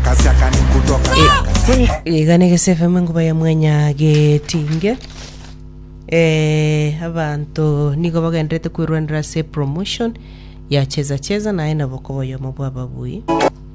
Siaka ni kutoka Igane FM nguba ya mwanya getinge abantu niko bagendete kwirwandira se promotion ya cheza na ena bokobo yo mabwa babui